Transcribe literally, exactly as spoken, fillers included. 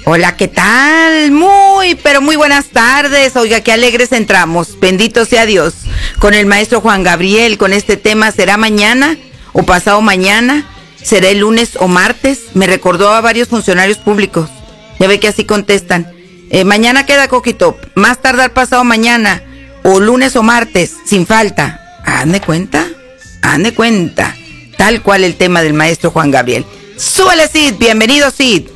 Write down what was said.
Hola, ¿qué tal? Muy, pero muy buenas tardes. Oiga, qué alegres entramos. Bendito sea Dios. Con el maestro Juan Gabriel, con este tema, ¿será mañana o pasado mañana? ¿Será el lunes o martes? Me recordó a varios funcionarios públicos. Ya ve que así contestan. Eh, mañana queda Coquito, más tardar pasado mañana, o lunes o martes, sin falta. ¿Han de cuenta? ¿Han de cuenta? Tal cual el tema del maestro Juan Gabriel. ¡Súbele, Cid! ¡Bienvenido, Cid!